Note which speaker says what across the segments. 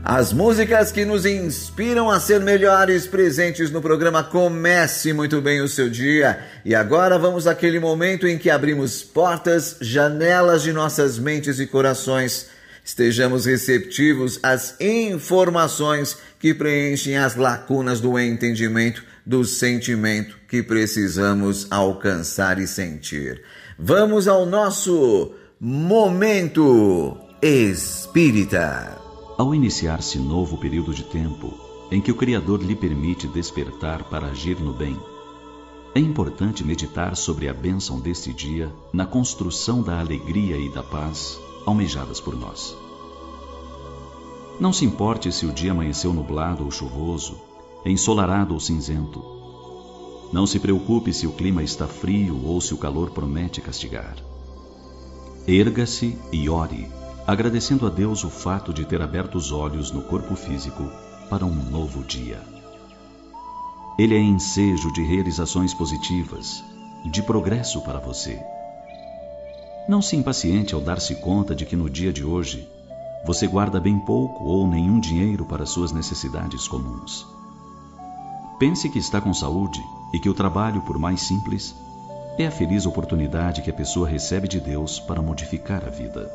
Speaker 1: As músicas que nos inspiram a ser melhores, presentes no programa Comece Muito Bem o Seu Dia. E agora vamos àquele momento em que abrimos portas, janelas de nossas mentes e corações. Estejamos receptivos às informações que preenchem as lacunas do entendimento, do sentimento que precisamos alcançar e sentir. Vamos ao nosso Momento Espírita.
Speaker 2: Ao iniciar-se novo período de tempo, em que o Criador lhe permite despertar para agir no bem, é importante meditar sobre a bênção deste dia na construção da alegria e da paz almejadas por nós. Não se importe se o dia amanheceu nublado ou chuvoso, ensolarado ou cinzento. Não se preocupe se o clima está frio ou se o calor promete castigar. Erga-se e ore, agradecendo a Deus o fato de ter aberto os olhos no corpo físico para um novo dia. Ele é ensejo de realizações positivas, de progresso para você. Não se impaciente ao dar-se conta de que no dia de hoje você guarda bem pouco ou nenhum dinheiro para suas necessidades comuns. Pense que está com saúde e que o trabalho, por mais simples, é a feliz oportunidade que a pessoa recebe de Deus para modificar a vida.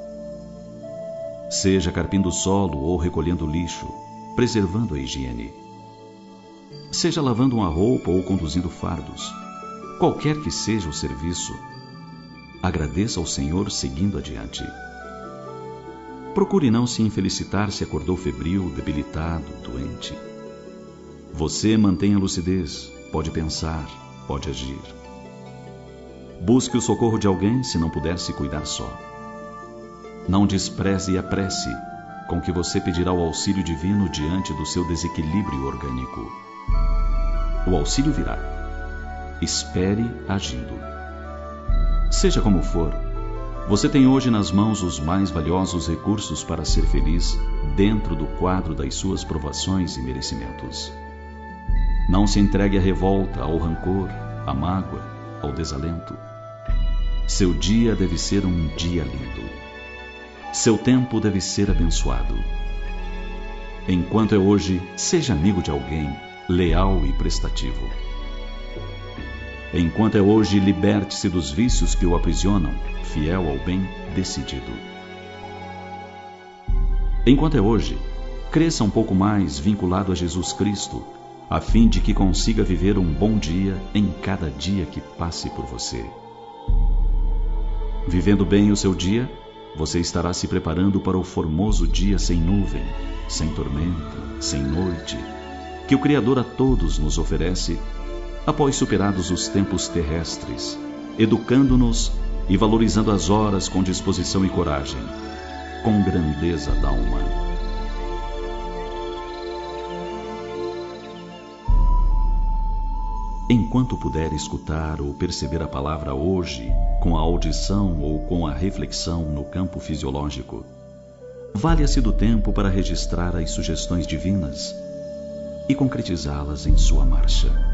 Speaker 2: Seja carpindo solo ou recolhendo lixo, preservando a higiene. Seja lavando uma roupa ou conduzindo fardos. Qualquer que seja o serviço, agradeça ao Senhor seguindo adiante. Procure não se infelicitar se acordou febril, debilitado, doente. Você mantenha a lucidez, pode pensar, pode agir. Busque o socorro de alguém se não puder se cuidar só. Não despreze a prece com que você pedirá o auxílio divino diante do seu desequilíbrio orgânico. O auxílio virá. Espere agindo. Seja como for, você tem hoje nas mãos os mais valiosos recursos para ser feliz dentro do quadro das suas provações e merecimentos. Não se entregue à revolta, ao rancor, à mágoa, ao desalento. Seu dia deve ser um dia lindo. Seu tempo deve ser abençoado. Enquanto é hoje, seja amigo de alguém, leal e prestativo. Enquanto é hoje, liberte-se dos vícios que o aprisionam, fiel ao bem, decidido. Enquanto é hoje, cresça um pouco mais vinculado a Jesus Cristo, a fim de que consiga viver um bom dia em cada dia que passe por você. Vivendo bem o seu dia, você estará se preparando para o formoso dia sem nuvem, sem tormenta, sem noite, que o Criador a todos nos oferece, após superados os tempos terrestres, educando-nos e valorizando as horas com disposição e coragem, com grandeza da alma. Enquanto puder escutar ou perceber a palavra hoje, com a audição ou com a reflexão no campo fisiológico, valha-se do tempo para registrar as sugestões divinas e concretizá-las em sua marcha.